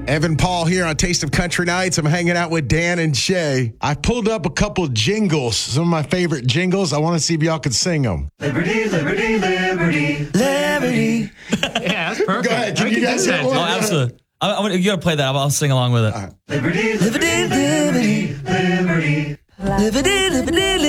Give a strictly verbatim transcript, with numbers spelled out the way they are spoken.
Evan Paul here on Taste of Country Nights. I'm hanging out with Dan and Shay. I pulled up a couple jingles, some of my favorite jingles. I want to see if y'all could sing them. Liberty, liberty, liberty, liberty. Yeah, that's perfect. Go ahead. Can you guys do hit that. one? Oh, absolutely. I, I, you gotta play that. I'll, I'll sing along with it. All right. Liberty, liberty, liberty, liberty, liberty, liberty,